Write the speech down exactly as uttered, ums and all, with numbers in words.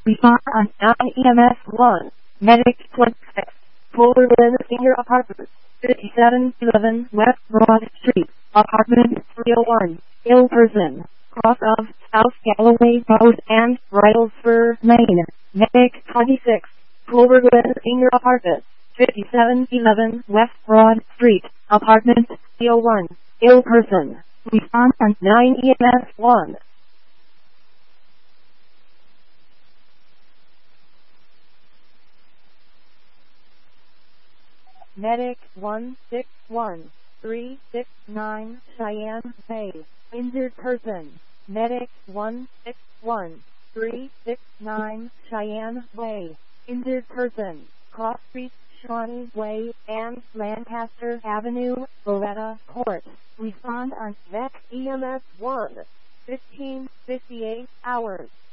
Respond on nine E M S one. Medic twenty-six. Fullerton Senior Apartments. fifty-seven eleven West Broad Street. Apartment three oh one. Ill person. Cross of South Galloway Road and Bridlesford Lane. Medic twenty-six. Fullerton Senior Apartments. fifty-seven eleven West Broad Street. Apartment three oh one. Ill person. Respond on nine E M S one. Medic one six one three six nine Cheyenne Bay. Injured person. Medic one six one three six nine Cheyenne Way. Injured person. Cross Street, Shawnee Way, and Lancaster Avenue, Loretta Court. Respond on V E C E M S one. fifteen fifty-eight hours.